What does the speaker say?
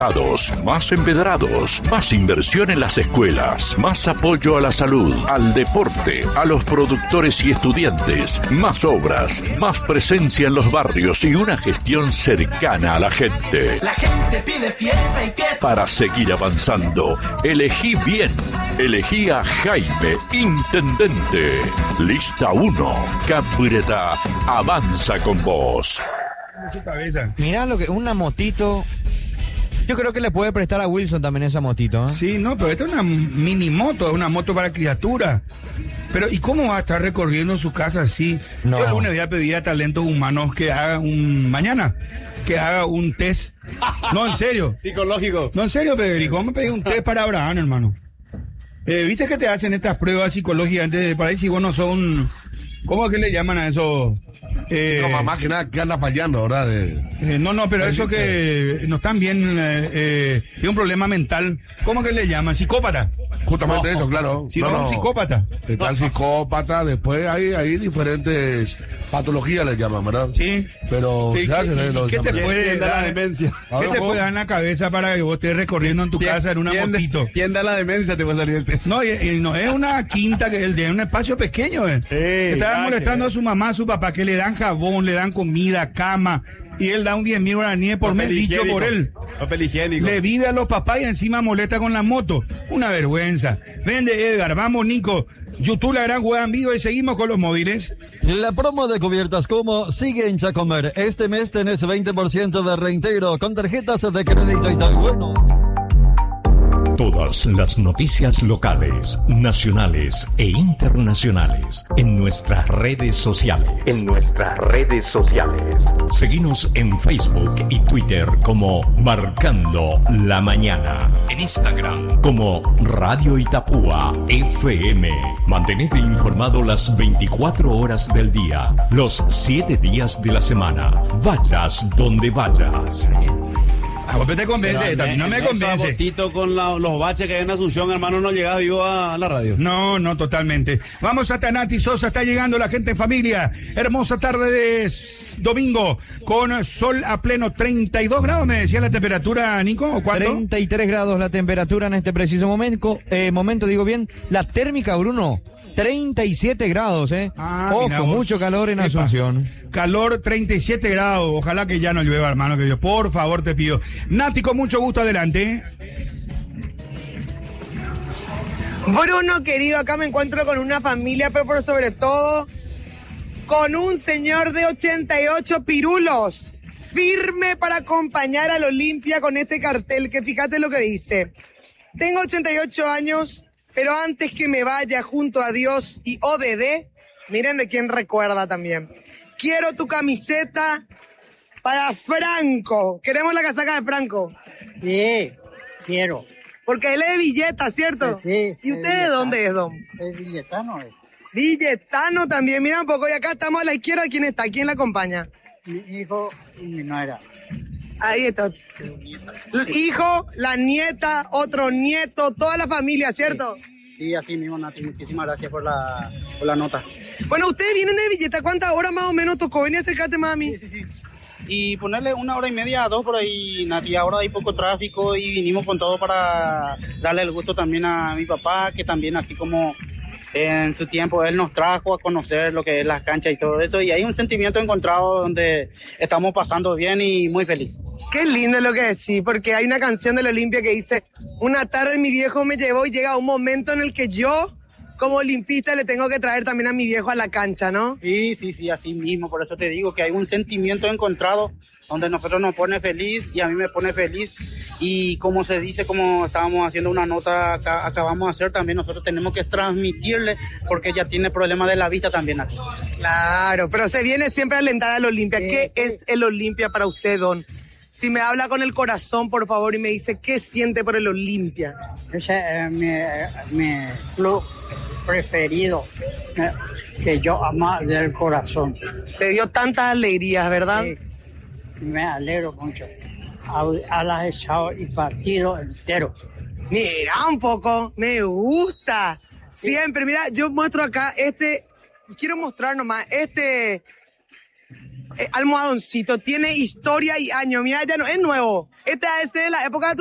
Más empedrados, más inversión en las escuelas, más apoyo a la salud, al deporte, a los productores y estudiantes, más obras, más presencia en los barrios y una gestión cercana a la gente. La gente pide fiesta y fiesta. Para seguir avanzando, elegí bien. Elegí a Jaime, intendente. Lista 1. Cabrera avanza con vos. Mirá lo que una motito. Yo creo que le puede prestar a Wilson también esa motito, ¿eh? Sí, no, pero esta es una mini moto, es una moto para criatura. Pero, ¿y cómo va a estar recorriendo su casa así? No. Yo alguna vez voy a pedir a Talentos Humanos que haga mañana, que haga un test. No, en serio. Psicológico. No, en serio, Federico, vamos a pedir un test para Abraham, hermano. ¿Viste que te hacen estas pruebas psicológicas antes de para ver si vos no son... ¿Cómo es que le llaman a eso? No, mamá, que nada, que anda fallando, ¿verdad? No, pero eso que no están bien, tiene un problema mental. ¿Cómo que le llaman? ¿Psicópata? Justamente eso, claro. Si no, psicópata. Está el psicópata, después hay diferentes patologías, le llaman, ¿verdad? Sí. Pero se hace, ¿qué te puede dar la demencia? ¿Qué te puede dar en la cabeza para que vos estés recorriendo en tu casa en una motito? ¿Quién da la demencia? Te va a salir el test. No, y no es una quinta, que es un espacio pequeño. Estaban molestando a su mamá, a su papá, que le dan jabón, le dan comida, cama, y él da un 10.000 guaraníes por mes dicho por él. Papel higiénico. Le vive a los papás y encima molesta con la moto. Una vergüenza. Vende, Edgar. Vamos, Nico. YouTube, la gran jugada en vivo, y seguimos con los móviles. La promo de Cubiertas Como sigue en Chacomer. Este mes tenés 20% de reintegro con tarjetas de crédito y tal. Bueno. Todas las noticias locales, nacionales e internacionales en nuestras redes sociales. Seguinos en Facebook y Twitter como Marcando la Mañana. En Instagram como Radio Itapúa FM. Mantenete informado las 24 horas del día, los 7 días de la semana. Vayas donde vayas. A vos te convence, también no me convence. Botito con los baches que hay en Asunción, hermano, no llegaba vivo a la radio. No, totalmente. Vamos hasta Nati Sosa, está llegando la gente en familia. Hermosa tarde de domingo, con sol a pleno, 32 grados, me decía la temperatura, Nico, ¿o cuánto? 33 grados la temperatura en este preciso momento, digo bien. La térmica, Bruno, 37 grados, ¿eh? Ojo, mucho calor en Asunción. Calor, 37 grados. Ojalá que ya no llueva, hermano, que Dios, por favor, te pido. Nati, con mucho gusto, adelante. Bruno, querido, acá me encuentro con una familia, pero por sobre todo con un señor de 88 pirulos, firme para acompañar al Olimpia con este cartel, que fíjate lo que dice. Tengo 88 años, pero antes que me vaya, junto a Dios y ODD, miren de quién recuerda también. Quiero tu camiseta para Franco. Queremos la casaca de Franco. Sí, quiero. Porque él es de Villeta, ¿cierto? Sí. ¿Y usted de dónde es, don? Es villetano. Villetano también. Mira un poco, y acá estamos a la izquierda. ¿Quién está? ¿Quién la acompaña? Mi hijo y mi nuera. Ahí está. El hijo, la nieta, otro nieto, toda la familia, ¿cierto? Sí, así mismo, Nati. Muchísimas gracias por la nota. Bueno, ustedes vienen de Villeta. ¿Cuántas horas más o menos tocó? Ven y acercarte más a mí. Sí. Y ponerle 1 hora y media a 2 por ahí, Nati. Ahora hay poco tráfico y vinimos con todo para darle el gusto también a mi papá, que también así como en su tiempo él nos trajo a conocer lo que es las canchas y todo eso. Y hay un sentimiento encontrado donde estamos pasando bien y muy feliz. Qué lindo lo que decís, porque hay una canción de la Olimpia que dice: una tarde mi viejo me llevó y llega un momento en el que yo, como olimpista, le tengo que traer también a mi viejo a la cancha, ¿no? Sí, así mismo. Por eso te digo que hay un sentimiento encontrado donde nosotros nos pone feliz y a mí me pone feliz. Y como se dice, como estábamos haciendo una nota, acabamos de hacer también, nosotros tenemos que transmitirle, porque ella tiene problemas de la vista también aquí. Claro, pero se viene siempre a alentar al Olimpia. ¿Qué es el Olimpia para usted, don? Si me habla con el corazón, por favor, y me dice, ¿qué siente por el Olimpia? Ese es mi club preferido, que yo amo del corazón. Te dio tantas alegrías, ¿verdad? Sí, me alegro mucho. A las echado y partido entero. Mira un poco, me gusta. Siempre, mira, yo muestro acá quiero mostrar nomás, almohadoncito, tiene historia y años. Mira, ya no es nuevo. Esta es de la época de